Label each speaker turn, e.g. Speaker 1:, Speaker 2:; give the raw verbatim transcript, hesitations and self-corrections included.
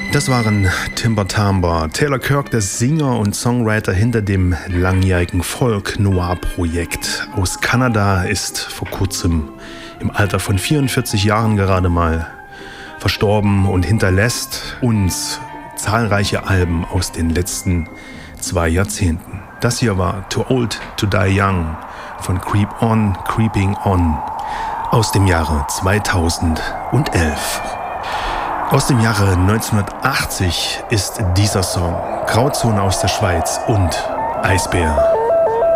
Speaker 1: Das waren Timber Timbre. Taylor Kirk, der Singer und Songwriter hinter dem langjährigen Folk-Noir-Projekt aus Kanada, ist vor kurzem im Alter von vierundvierzig Jahren gerade mal verstorben und hinterlässt uns zahlreiche Alben aus den letzten zwei Jahrzehnten. Das hier war Too Old to Die Young von Creep On, Creeping On aus dem Jahre zweitausendelf. Aus dem Jahre neunzehnhundertachtzig ist dieser Song Grauzone aus der Schweiz und Eisbär.